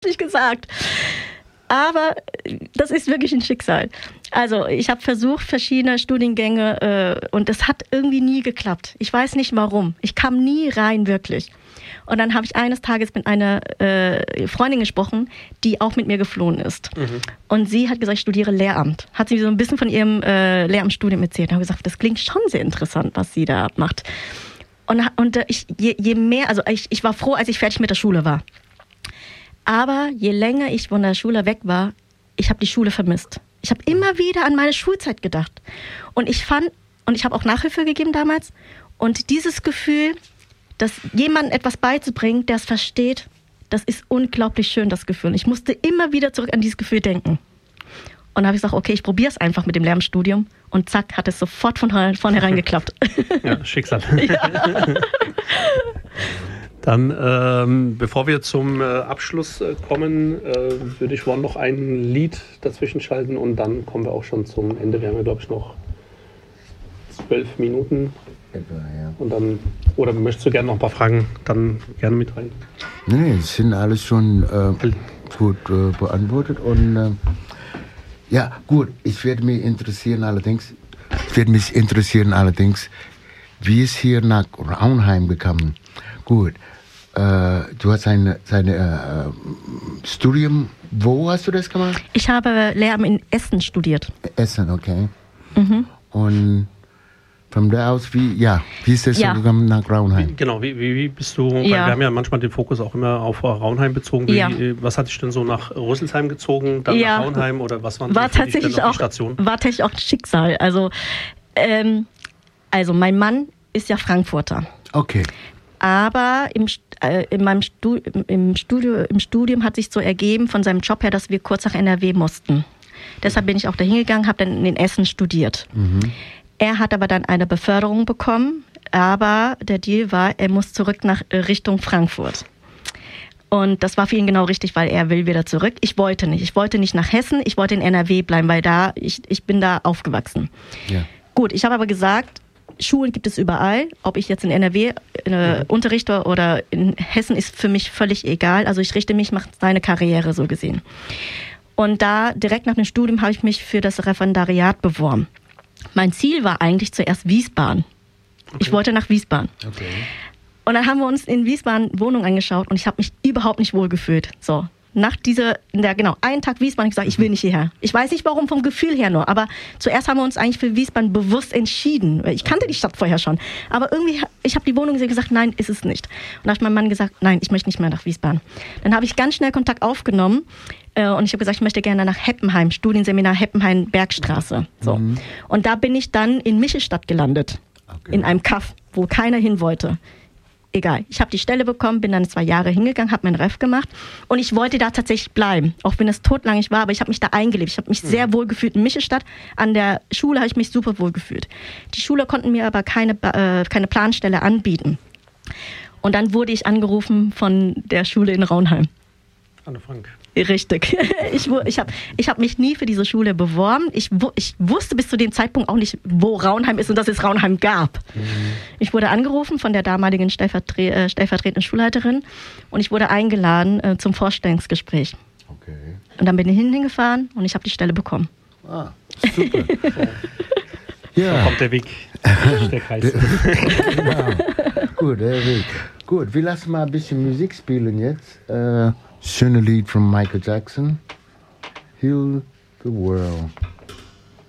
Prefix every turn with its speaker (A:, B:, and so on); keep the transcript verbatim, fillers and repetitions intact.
A: nicht gesagt. Aber das ist wirklich ein Schicksal. Also ich habe versucht, verschiedene Studiengänge äh, und es hat irgendwie nie geklappt. Ich weiß nicht warum. Ich kam nie rein, wirklich. Und dann habe ich eines Tages mit einer äh, Freundin gesprochen, die auch mit mir geflohen ist. Mhm. Und sie hat gesagt, ich studiere Lehramt. Hat sie so ein bisschen von ihrem äh, Lehramtsstudium erzählt. Ich habe gesagt, das klingt schon sehr interessant, was sie da macht. Und, und äh, ich, je, je mehr, also ich, ich war froh, als ich fertig mit der Schule war. Aber je länger ich von der Schule weg war, ich habe die Schule vermisst. Ich habe immer wieder an meine Schulzeit gedacht. Und ich fand, und ich habe auch Nachhilfe gegeben damals, und dieses Gefühl, dass jemandem etwas beizubringen, der es versteht, das ist unglaublich schön, das Gefühl. Und ich musste immer wieder zurück an dieses Gefühl denken. Und dann habe ich gesagt, okay, ich probiere es einfach mit dem Lehramtsstudium. Und zack, hat es sofort von vornherein geklappt.
B: Ja, Schicksal. Ja. Dann, ähm, bevor wir zum äh, Abschluss äh, kommen, äh, würde ich noch ein Lied dazwischen schalten und dann kommen wir auch schon zum Ende. Wir haben ja, glaube ich, noch zwölf Minuten.
C: Etwa, ja.
B: Und dann, oder möchtest du gerne noch ein paar Fragen dann gerne mit rein?
C: Nee, es sind alles schon äh, gut äh, beantwortet. Und äh, ja, gut, ich werde mich interessieren allerdings, ich werde mich interessieren allerdings, wie es hier nach Raunheim gekommen. Gut, äh, du hast ein seine, äh, Studium, wo hast du das gemacht?
A: Ich habe Lehramt in Essen studiert.
C: Essen, okay.
A: Mhm.
C: Und von da aus, wie, ja, wie ist es
A: ja.
C: so gekommen nach Raunheim?
B: Wie, genau, wie, wie, wie bist du,
A: ja.
B: weil wir haben ja manchmal den Fokus auch immer auf Raunheim bezogen. Wie,
A: ja.
B: Was hat dich denn so nach Rüsselsheim gezogen, dann
A: ja.
B: nach Raunheim oder was waren
A: war
B: so
A: tatsächlich
B: denn
A: auch,
B: die Stationen? War
A: tatsächlich auch ein Schicksal. Also, ähm, also mein Mann ist ja Frankfurter.
C: Okay.
A: Aber im, äh, in meinem Stu- im, Studio, im Studium hat sich so ergeben von seinem Job her, dass wir kurz nach N R W mussten. Deshalb bin ich auch dahin gegangen, habe dann in Essen studiert. Mhm. Er hat aber dann eine Beförderung bekommen, aber der Deal war, er muss zurück nach Richtung Frankfurt. Und das war für ihn genau richtig, weil er will wieder zurück. Ich wollte nicht. Ich wollte nicht nach Hessen, ich wollte in N R W bleiben, weil da ich, ich bin da aufgewachsen. Ja. Gut, ich habe aber gesagt, Schulen gibt es überall. Ob ich jetzt in N R W äh, mhm. unterrichte oder in Hessen, ist für mich völlig egal. Also ich richte mich nach seiner Karriere, so gesehen. Und da direkt nach dem Studium habe ich mich für das Referendariat beworben. Mein Ziel war eigentlich zuerst Wiesbaden. Okay. Ich wollte nach Wiesbaden. Okay. Und dann haben wir uns in Wiesbaden Wohnung angeschaut und ich habe mich überhaupt nicht wohl gefühlt. So, nach dieser, ja genau, einen Tag Wiesbaden, ich gesagt, ich will nicht hierher. Ich weiß nicht warum, vom Gefühl her nur, aber zuerst haben wir uns eigentlich für Wiesbaden bewusst entschieden. Ich kannte die Stadt vorher schon, aber irgendwie, ich habe die Wohnung gesehen und gesagt, nein, ist es nicht. Und da hat mein Mann gesagt, nein, ich möchte nicht mehr nach Wiesbaden. Dann habe ich ganz schnell Kontakt aufgenommen äh, und ich habe gesagt, ich möchte gerne nach Heppenheim, Studienseminar Heppenheim, Bergstraße. So. Mhm. Und da bin ich dann in Michelstadt gelandet, okay. In einem Kaff, wo keiner hin wollte. Egal, ich habe die Stelle bekommen, bin dann zwei Jahre hingegangen, habe meinen Ref gemacht und ich wollte da tatsächlich bleiben, auch wenn es totlangig war, aber ich habe mich da eingelebt. Ich habe mich mhm. sehr wohl gefühlt in Michelstadt. An der Schule habe ich mich super wohl gefühlt. Die Schule konnten mir aber keine, äh, keine Planstelle anbieten. Und dann wurde ich angerufen von der Schule in Raunheim.
B: Anne Frank.
A: Richtig. Ich, ich habe ich hab mich nie für diese Schule beworben. Ich, ich wusste bis zu dem Zeitpunkt auch nicht, wo Raunheim ist und dass es Raunheim gab. Mhm. Ich wurde angerufen von der damaligen stellvertre- äh, stellvertretenden Schulleiterin und ich wurde eingeladen äh, zum Vorstellungsgespräch. Okay. Und dann bin ich hingefahren und ich habe die Stelle bekommen.
C: Ah, super.
B: Ja. So kommt der Weg. Der Kreis.
C: Genau. Gut, der Weg. Gut, wir lassen mal ein bisschen Musik spielen jetzt. Äh, schöne Lied von Michael Jackson. Heal the World.